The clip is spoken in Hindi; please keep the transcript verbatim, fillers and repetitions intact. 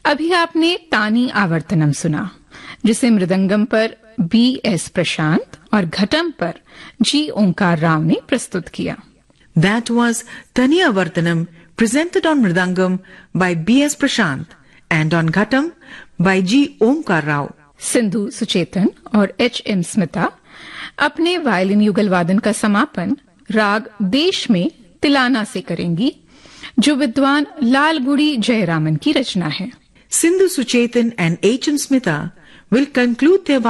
अभी आपने तानी आवर्तनम सुना, जिसे मृदंगम पर बी एस प्रशांत और घटम पर जी ओंकार राव ने प्रस्तुत किया। That was Tani Avartanam, presented on Mridangam by B S Prashant and on Ghatam by G Omkar Rao. Sindhu Suchetan और एच एम स्मिता अपने वायलिन युगल वादन का समापन राग देश में तिलाना से करेंगी, जो विद्वान लालगुड़ी जयरामन की रचना है। Sindhu Suchetan and H M Smita will conclude their